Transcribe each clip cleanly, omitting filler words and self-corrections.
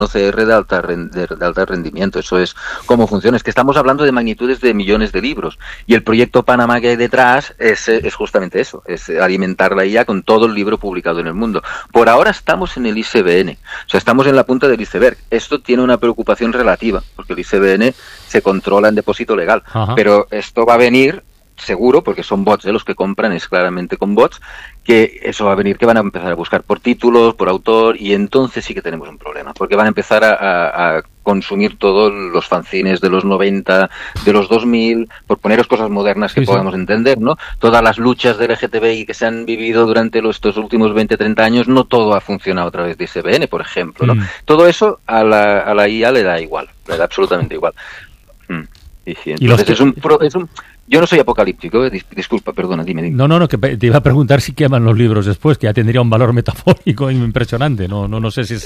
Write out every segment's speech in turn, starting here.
OCR de alta rendimiento. Eso es cómo funciona. Es que estamos hablando de magnitudes de millones de libros. Y el proyecto Panamá que hay detrás es justamente eso, es alimentar la IA con todo el libro publicado en el mundo. Por ahora estamos en el ICBN, o sea, estamos en la punta del iceberg. Esto tiene una preocupación relativa, porque el ICBN se controla en depósito legal. Ajá. Pero esto va a venir seguro, porque son bots, los que compran es claramente con bots, que eso va a venir, que van a empezar a buscar por títulos, por autor, y entonces sí que tenemos un problema, porque van a empezar a consumir todos los fanzines de los 90, de los 2000, por poneros cosas modernas que podamos entender, ¿no? Todas las luchas del LGTBI que se han vivido durante estos últimos 20, 30 años, no todo ha funcionado a través de ICBN, por ejemplo, ¿no? Todo eso a la IA le da igual, le da absolutamente igual. Sí, entonces yo no soy apocalíptico, disculpa, perdona, dime. No, que te iba a preguntar si queman los libros después, que ya tendría un valor metafórico impresionante, no sé si es...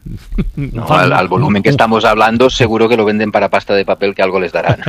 Al volumen que estamos hablando, seguro que lo venden para pasta de papel, que algo les darán.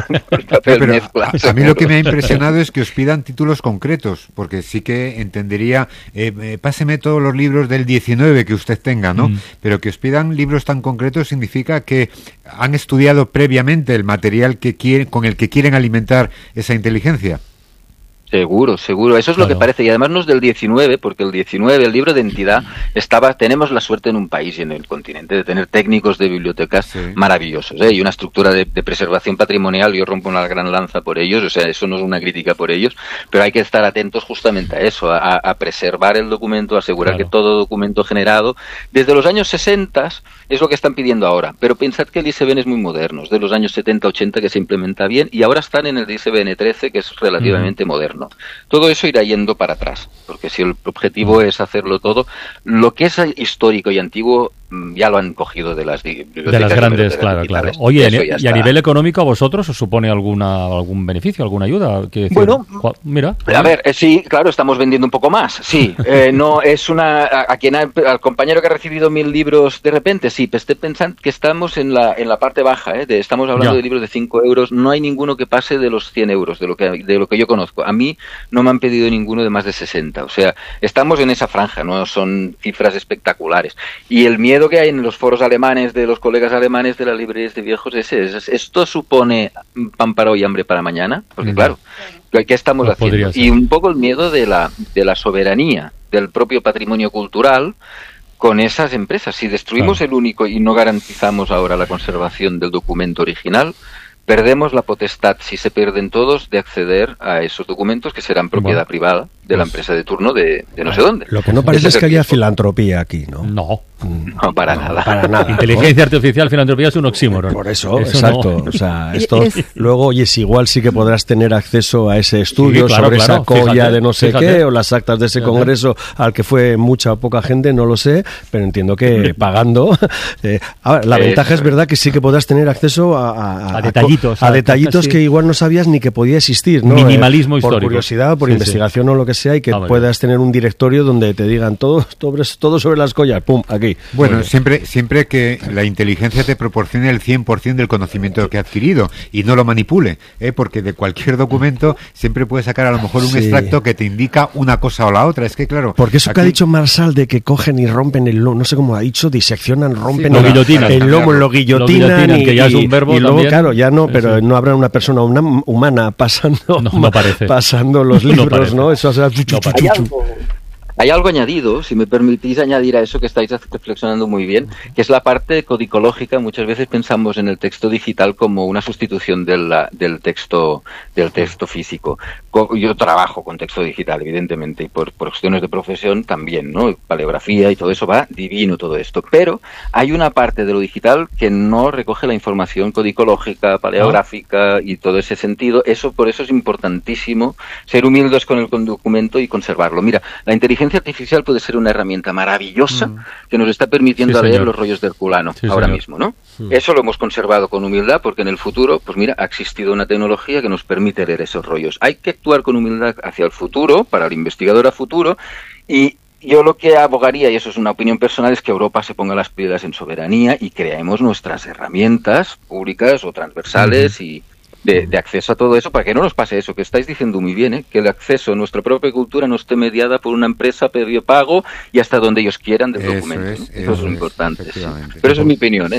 A mí lo que me ha impresionado es que os pidan títulos concretos, porque sí que entendería, páseme todos los libros del 19 que usted tenga, ¿no? Pero que os pidan libros tan concretos significa que han estudiado previamente el material con el que quieren alimentar esa inteligencia. Seguro. Eso es lo que parece. Y además no es del 19, porque el 19, el libro de entidad, tenemos la suerte en un país y en el continente de tener técnicos de bibliotecas maravillosos, y una estructura de preservación patrimonial. Yo rompo una gran lanza por ellos, o sea, eso no es una crítica por ellos, pero hay que estar atentos justamente a eso, a preservar el documento, a asegurar que todo documento generado desde los años 60 es lo que están pidiendo ahora. Pero pensad que el ISBN es muy moderno, es de los años 70-80 que se implementa bien, y ahora están en el ISBN 13, que es relativamente moderno. Todo eso irá yendo para atrás, porque si el objetivo es hacerlo todo, lo que es histórico y antiguo ya lo han cogido de las bibliotecas. De las grandes, claro. Oye, y a nivel económico, ¿a vosotros os supone algún beneficio, alguna ayuda? Bueno, mira. A ver, sí, claro, estamos vendiendo un poco más, sí. No es al compañero que ha recibido 1000 libros de repente, sí, esté pensando que estamos en la parte baja, estamos hablando de libros de 5 euros, no hay ninguno que pase de los 100 euros, de lo que yo conozco. A mí no me han pedido ninguno de más de 60, o sea, estamos en esa franja, no son cifras espectaculares. Y el miedo que hay en los foros alemanes de los colegas alemanes de las librerías de viejos ¿esto supone pan para hoy, hambre para mañana? Porque claro, ¿qué estamos haciendo? Y un poco el miedo de la soberanía del propio patrimonio cultural con esas empresas. Si destruimos el único y no garantizamos ahora la conservación del documento original, perdemos la potestad, si se pierden todos, de acceder a esos documentos que serán propiedad privada de la empresa de turno de no sé dónde. Lo que no parece es que haya filantropía aquí, ¿no? No, para nada. Para nada. Inteligencia artificial, filantropía es un oxímoron. Por eso exacto. No. O sea, esto luego, oye, si igual sí que podrás tener acceso a ese estudio sobre esa colla de no sé qué, o las actas de ese congreso al que fue mucha o poca gente, no lo sé, pero entiendo que pagando. Ahora, la ventaja es verdad que sí que podrás tener acceso a detallitos. A detallitos que igual no sabías ni que podía existir, ¿no? Minimalismo histórico. Por curiosidad, por investigación o lo que sea, y que puedas tener un directorio donde te digan todo sobre las collas, pum, aquí. Bueno, siempre que la inteligencia te proporcione el 100% del conocimiento que ha adquirido y no lo manipule, porque de cualquier documento siempre puedes sacar a lo mejor un extracto que te indica una cosa o la otra. Es que claro... Porque eso que ha dicho Marsal de que cogen y rompen el lomo, no sé cómo ha dicho, diseccionan, rompen el lomo, lo guillotinan y, que ya es un verbo y luego, también. Claro, ya no, pero no habrá una persona humana pasando los libros, ¿no? Eso será... Hay algo añadido, si me permitís añadir a eso que estáis reflexionando muy bien, que es la parte codicológica. Muchas veces pensamos en el texto digital como una sustitución del texto físico. Yo trabajo con texto digital, evidentemente, y por cuestiones de profesión también, ¿no? Paleografía y todo eso va divino todo esto. Pero hay una parte de lo digital que no recoge la información codicológica, paleográfica y todo ese sentido. Por eso es importantísimo ser humildes con el documento y conservarlo. Mira, la inteligencia artificial puede ser una herramienta maravillosa que nos está permitiendo leer los rollos de Herculano ahora mismo, ¿no? Eso lo hemos conservado con humildad porque en el futuro, pues mira, ha existido una tecnología que nos permite leer esos rollos. Hay que actuar con humildad hacia el futuro, para el investigador a futuro, y yo lo que abogaría, y eso es una opinión personal, es que Europa se ponga las pilas en soberanía y creemos nuestras herramientas públicas o transversales y de acceso a todo eso, para que no nos pase eso que estáis diciendo muy bien, que el acceso a nuestra propia cultura no esté mediada por una empresa previo pago y hasta donde ellos quieran del documento. Eso es lo importante. Sí. Pero eso es mi opinión.